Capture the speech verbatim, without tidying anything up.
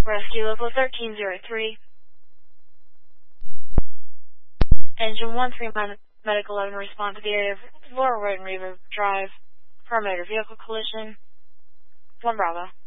Rescue Local thirteen oh three. Engine one three Medical eleven respond to the area of Laurel Road and River Drive for a motor vehicle collision. one Bravo.